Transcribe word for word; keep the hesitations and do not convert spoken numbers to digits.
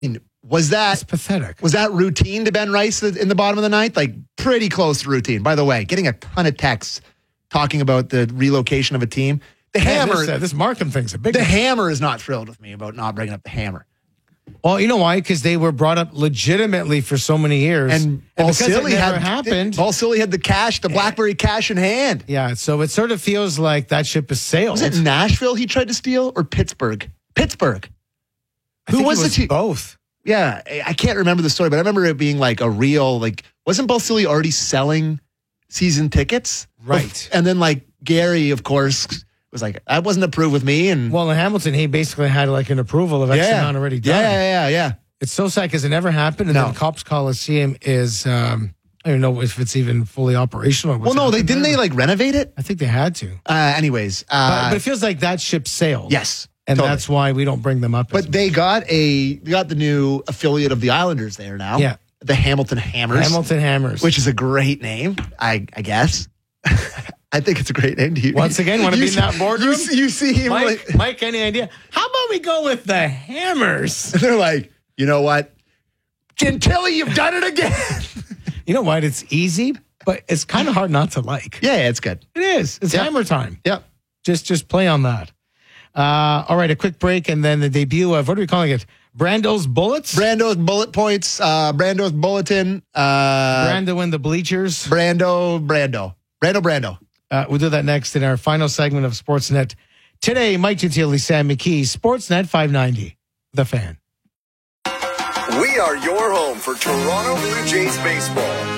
mean, was that It's pathetic. Was that routine to Ben Rice in the bottom of the ninth? Like, pretty close to routine. By the way, getting a ton of texts talking about the relocation of a team. The Yeah, Hammer, this, uh, this Markham thing's a big the one. Hammer is not thrilled with me about not bringing up the Hammer. Well, you know why? Because they were brought up legitimately for so many years. And, and because it Balsillie never had happened. Balsillie had the cash, the BlackBerry cash in hand. Yeah, so it sort of feels like that ship has sailed. Was it Nashville he tried to steal or Pittsburgh? Pittsburgh. I Who think was, it was the team? both? Yeah, I I can't remember the story, but I remember it being like a real, like, wasn't Balsillie already selling season tickets? Right. And then, like, Gary, of course, was like, that wasn't approved with me. And Well, in Hamilton, he basically had like an approval of X yeah, amount already yeah, done. yeah, yeah, yeah. It's so sad because it never happened. And No. then Cops Coliseum is, um, I don't know if it's even fully operational. Or what's Well, no, they happened didn't there. they like renovate it? I think they had to. Uh, anyways, But, uh, but it feels like that ship sailed. yes, And totally. that's why we don't bring them up. as But they got a they got the new affiliate of the Islanders there now. Yeah. The Hamilton Hammers, Hamilton Hammers. which is a great name, I I guess. I think it's a great name to use. Once again, wanna You be in see- that boardroom? You see, you see him Mike, like, Mike, any idea? How about we go with the Hammers? they're like, you know what, Gentilly, you've done it again. You know what? It's easy, but it's kind of hard not to like. yeah, yeah, it's good. It is. It's Yeah. Hammer time. Yep. Just just play on that. Uh, all right, a quick break and then the debut of, what are we calling it? Brando's Bullets? Brando's bullet points. Uh, Brando's bulletin. Uh, Brando in the bleachers. Brando. Brando. Brando. Brando. Uh, we'll do that next in our final segment of Sportsnet. Today, Mike Gentili, Sam McKee, Sportsnet five ninety, The Fan. We are your home for Toronto Blue Jays baseball.